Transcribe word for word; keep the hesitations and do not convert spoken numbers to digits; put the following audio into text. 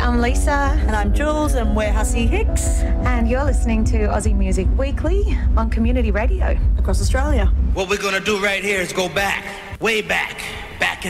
I'm Lisa. And I'm Jules, and we're Hussey Hicks. And you're listening to Aussie Music Weekly on Community Radio. Across Australia. What we're going to do right here is go back, way back, back in